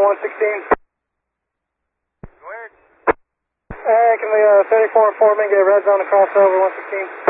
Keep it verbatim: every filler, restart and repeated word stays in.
one sixteen. Go ahead. Hey, can the uh, thirty-four and four men get a red zone to cross over one sixteen?